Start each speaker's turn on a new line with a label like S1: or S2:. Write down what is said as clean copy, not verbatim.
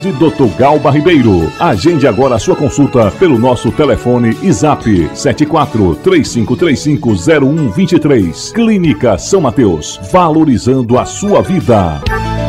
S1: de Dr. Galba Ribeiro. Agende agora a sua consulta pelo nosso telefone e zap 74-3535-0123. Clínica São Mateus, valorizando a sua vida.